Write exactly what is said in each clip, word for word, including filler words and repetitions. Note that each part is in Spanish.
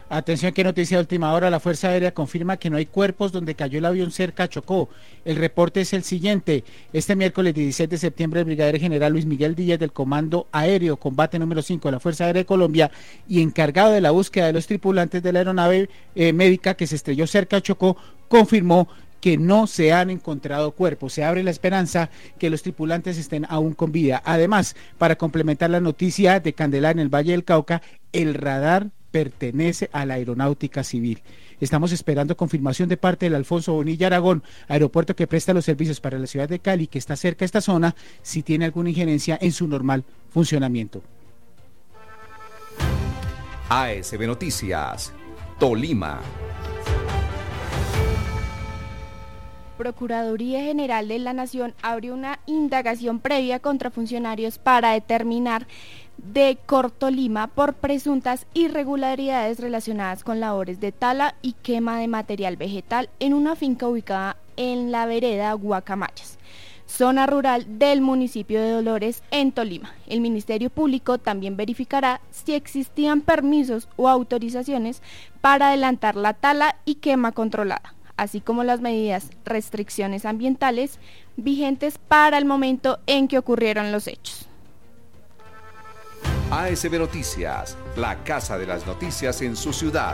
Atención, qué noticia de última hora. La Fuerza Aérea confirma que no hay cuerpos donde cayó el avión cerca a Chocó. El reporte es el siguiente. Este miércoles dieciséis de septiembre, el brigadier general Luis Miguel Díaz del Comando Aéreo Combate número cinco de la Fuerza Aérea de Colombia y encargado de la búsqueda de los tripulantes de la aeronave eh, médica que se estrelló cerca a Chocó, confirmó que no se han encontrado cuerpos. Se abre la esperanza que los tripulantes estén aún con vida. Además, para complementar la noticia de Candelaria en el Valle del Cauca, el radar pertenece a la Aeronáutica Civil. Estamos esperando confirmación de parte del Alfonso Bonilla Aragón, aeropuerto que presta los servicios para la ciudad de Cali, que está cerca de esta zona, si tiene alguna injerencia en su normal funcionamiento. A S B Noticias, Tolima. Procuraduría General de la Nación abrió una indagación previa contra funcionarios para determinar de Cortolima por presuntas irregularidades relacionadas con labores de tala y quema de material vegetal en una finca ubicada en la vereda Guacamayas, zona rural del municipio de Dolores, en Tolima. El Ministerio Público también verificará si existían permisos o autorizaciones para adelantar la tala y quema controlada, así como las medidas, restricciones ambientales vigentes para el momento en que ocurrieron los hechos. A S B Noticias, la casa de las noticias en su ciudad.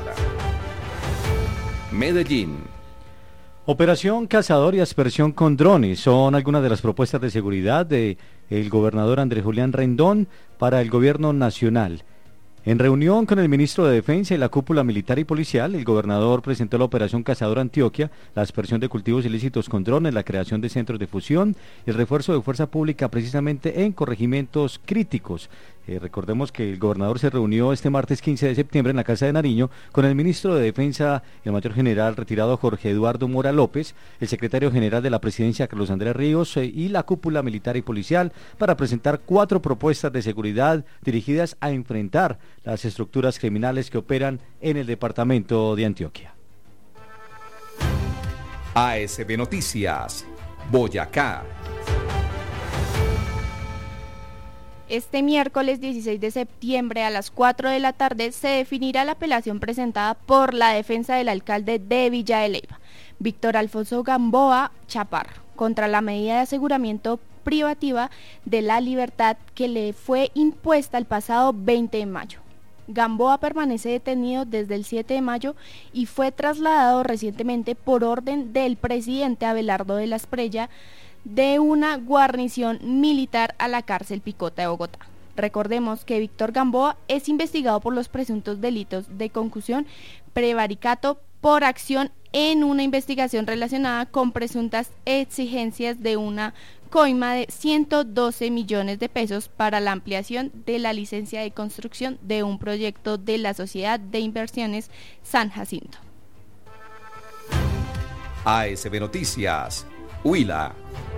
Medellín. Operación Cazador y aspersión con drones son algunas de las propuestas de seguridad del gobernador Andrés Julián Rendón para el gobierno nacional. En reunión con el ministro de Defensa y la cúpula militar y policial, el gobernador presentó la Operación Cazador Antioquia, la aspersión de cultivos ilícitos con drones, la creación de centros de fusión y el refuerzo de fuerza pública precisamente en corregimientos críticos. Eh, recordemos que el gobernador se reunió este martes quince de septiembre en la Casa de Nariño con el ministro de Defensa, el mayor general retirado Jorge Eduardo Mora López, el secretario general de la Presidencia Carlos Andrés Ríos eh, y la cúpula militar y policial para presentar cuatro propuestas de seguridad dirigidas a enfrentar las estructuras criminales que operan en el departamento de Antioquia. A S B Noticias, Boyacá. Este miércoles dieciséis de septiembre a las cuatro de la tarde se definirá la apelación presentada por la defensa del alcalde de Villa de Leyva, Víctor Alfonso Gamboa Chaparro, contra la medida de aseguramiento privativa de la libertad que le fue impuesta el pasado veinte de mayo. Gamboa permanece detenido desde el siete de mayo y fue trasladado recientemente por orden del presidente Abelardo de la Espriella de una guarnición militar a la cárcel Picota de Bogotá. Recordemos que Víctor Gamboa es investigado por los presuntos delitos de concusión, prevaricato por acción en una investigación relacionada con presuntas exigencias de una coima de ciento doce millones de pesos para la ampliación de la licencia de construcción de un proyecto de la Sociedad de Inversiones San Jacinto. A S B Noticias, Huila.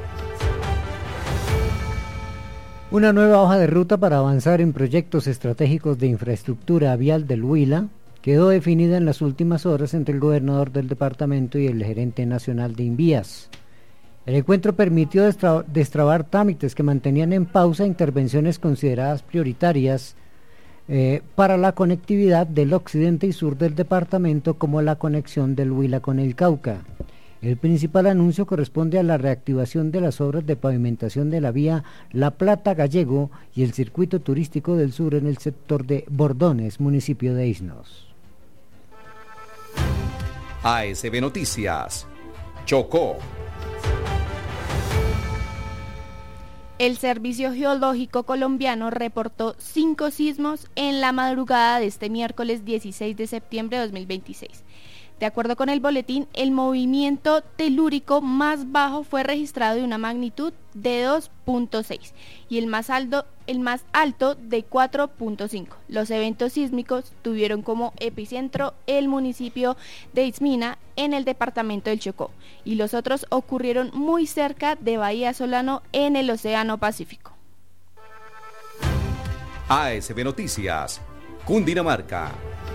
Una nueva hoja de ruta para avanzar en proyectos estratégicos de infraestructura vial del Huila quedó definida en las últimas horas entre el gobernador del departamento y el gerente nacional de Invías. El encuentro permitió destra- destrabar trámites que mantenían en pausa intervenciones consideradas prioritarias eh, para la conectividad del occidente y sur del departamento, como la conexión del Huila con el Cauca. El principal anuncio corresponde a la reactivación de las obras de pavimentación de la vía La Plata-Gallego y el circuito turístico del sur en el sector de Bordones, municipio de Isnos. A S B Noticias, Chocó. El Servicio Geológico Colombiano reportó cinco sismos en la madrugada de este miércoles dieciséis de septiembre de dos mil veintiséis. De acuerdo con el boletín, el movimiento telúrico más bajo fue registrado de una magnitud de dos punto seis y el más alto, el más alto de cuatro punto cinco. Los eventos sísmicos tuvieron como epicentro el municipio de Ismina, en el departamento del Chocó, y los otros ocurrieron muy cerca de Bahía Solano, en el Océano Pacífico. A S B Noticias, Cundinamarca.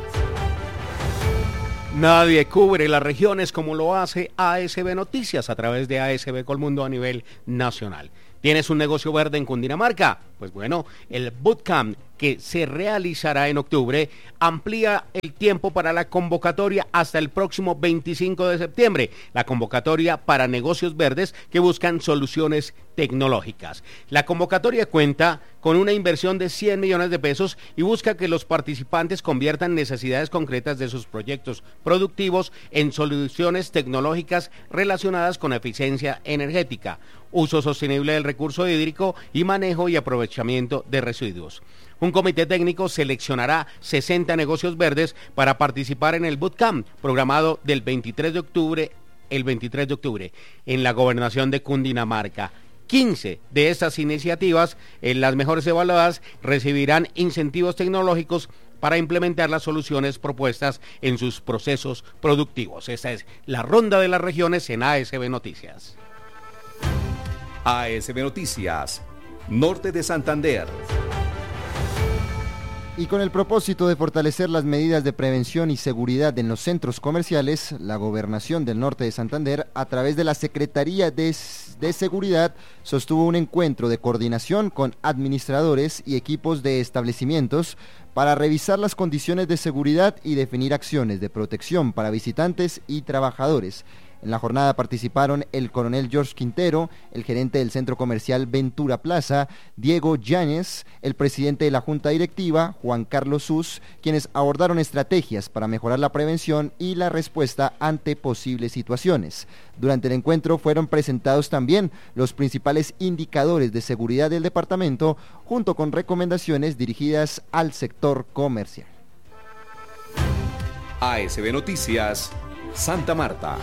Nadie cubre las regiones como lo hace A S B Noticias a través de A S B Colmundo a nivel nacional. ¿Tienes un negocio verde en Cundinamarca? Pues bueno, el Bootcamp que que se realizará en octubre, amplía el tiempo para la convocatoria hasta el próximo veinticinco de septiembre, la convocatoria para negocios verdes que buscan soluciones tecnológicas. La convocatoria cuenta con una inversión de cien millones de pesos y busca que los participantes conviertan necesidades concretas de sus proyectos productivos en soluciones tecnológicas relacionadas con eficiencia energética, uso sostenible del recurso hídrico y manejo y aprovechamiento de residuos. Un comité técnico seleccionará sesenta negocios verdes para participar en el bootcamp programado del veintitrés de octubre, el veintitrés de octubre, en la gobernación de Cundinamarca. quince de estas iniciativas, en las mejores evaluadas, recibirán incentivos tecnológicos para implementar las soluciones propuestas en sus procesos productivos. Esta es la ronda de las regiones en A S B Noticias. A S B Noticias, Norte de Santander. Y con el propósito de fortalecer las medidas de prevención y seguridad en los centros comerciales, la Gobernación del Norte de Santander, a través de la Secretaría de, de Seguridad, sostuvo un encuentro de coordinación con administradores y equipos de establecimientos para revisar las condiciones de seguridad y definir acciones de protección para visitantes y trabajadores. En la jornada participaron el coronel George Quintero, el gerente del centro comercial Ventura Plaza, Diego Yáñez, el presidente de la junta directiva, Juan Carlos Sus, quienes abordaron estrategias para mejorar la prevención y la respuesta ante posibles situaciones. Durante el encuentro fueron presentados también los principales indicadores de seguridad del departamento, junto con recomendaciones dirigidas al sector comercial. A S B Noticias, Santa Marta.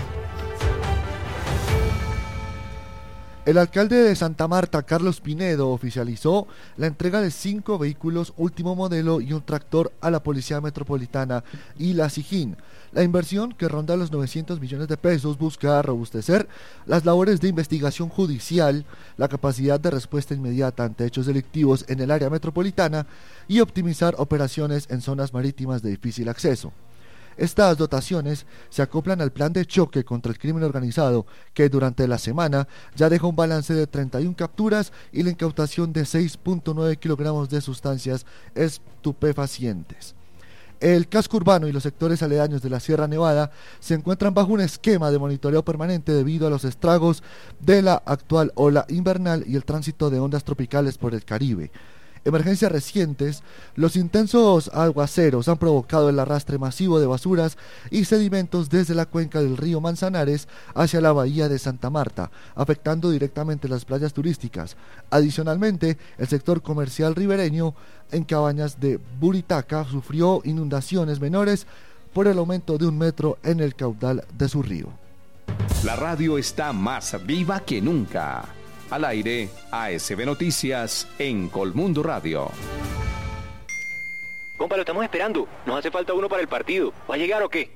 El alcalde de Santa Marta, Carlos Pinedo, oficializó la entrega de cinco vehículos último modelo y un tractor a la Policía Metropolitana y la SIJIN. La inversión, que ronda los novecientos millones de pesos, busca robustecer las labores de investigación judicial, la capacidad de respuesta inmediata ante hechos delictivos en el área metropolitana y optimizar operaciones en zonas marítimas de difícil acceso. Estas dotaciones se acoplan al plan de choque contra el crimen organizado, que durante la semana ya dejó un balance de treinta y una capturas y la incautación de seis punto nueve kilogramos de sustancias estupefacientes. El casco urbano y los sectores aledaños de la Sierra Nevada se encuentran bajo un esquema de monitoreo permanente debido a los estragos de la actual ola invernal y el tránsito de ondas tropicales por el Caribe. Emergencias recientes, los intensos aguaceros han provocado el arrastre masivo de basuras y sedimentos desde la cuenca del río Manzanares hacia la bahía de Santa Marta, afectando directamente las playas turísticas. Adicionalmente, el sector comercial ribereño en Cabañas de Buritaca sufrió inundaciones menores por el aumento de un metro en el caudal de su río. La radio está más viva que nunca. Al aire, A S B Noticias en Colmundo Radio. Compa, lo estamos esperando. Nos hace falta uno para el partido. ¿Va a llegar o qué?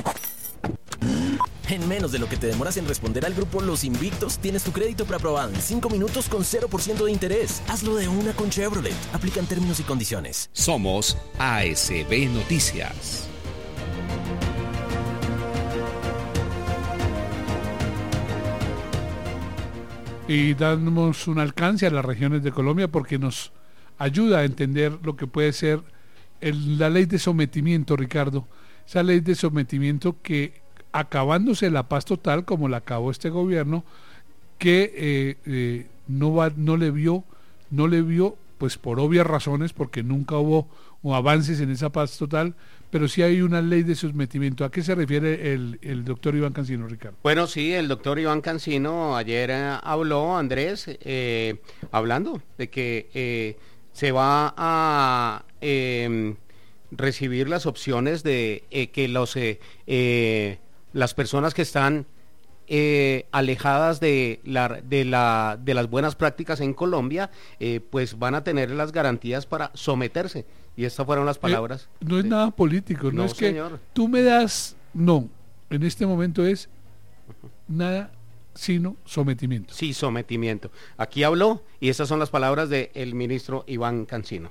En menos de lo que te demoras en responder al grupo Los Invictos, tienes tu crédito preaprobado en cinco minutos con cero por ciento de interés. Hazlo de una con Chevrolet. Aplican términos y condiciones. Somos A S B Noticias. Y damos un alcance a las regiones de Colombia porque nos ayuda a entender lo que puede ser el, la ley de sometimiento, Ricardo. Esa ley de sometimiento que, acabándose la paz total, como la acabó este gobierno, que eh, eh, no, va, no le vio, no le vio, pues por obvias razones, porque nunca hubo o avances en esa paz total, pero sí hay una ley de sometimiento. ¿A qué se refiere el, el doctor Iván Cancino, Ricardo? Bueno, sí, el doctor Iván Cancino ayer eh, habló, Andrés, eh, hablando de que eh, se va a eh, recibir las opciones de eh, que los eh, eh, las personas que están Eh, alejadas de la, de la de las buenas prácticas en Colombia, eh, pues van a tener las garantías para someterse, y estas fueron las palabras. Eh, no es de... nada político, no, no es señor. Que tú me das, no, en este momento es nada sino sometimiento. Sí, sometimiento. Aquí habló, y estas son las palabras del ministro Iván Cancino.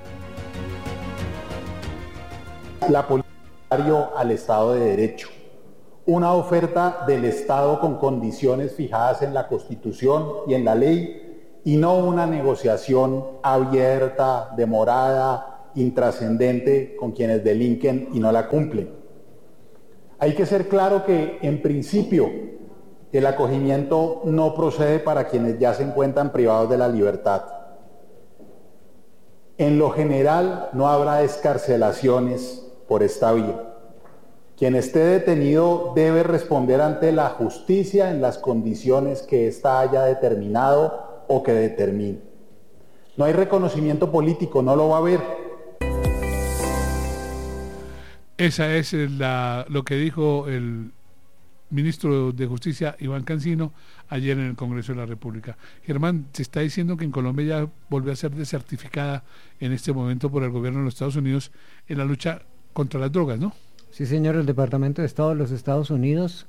La política al Estado de Derecho. Una oferta del Estado con condiciones fijadas en la Constitución y en la ley y no una negociación abierta, demorada, intrascendente con quienes delinquen y no la cumplen. Hay que ser claro que, en principio, el acogimiento no procede para quienes ya se encuentran privados de la libertad. En lo general, no habrá excarcelaciones por esta vía. Quien esté detenido debe responder ante la justicia en las condiciones que ésta haya determinado o que determine. No hay reconocimiento político, no lo va a haber. Esa es la, lo que dijo el ministro de Justicia, Iván Cancino, ayer en el Congreso de la República. Germán, se está diciendo que en Colombia ya volvió a ser desertificada en este momento por el gobierno de los Estados Unidos en la lucha contra las drogas, ¿no? Sí, señor, el Departamento de Estado de los Estados Unidos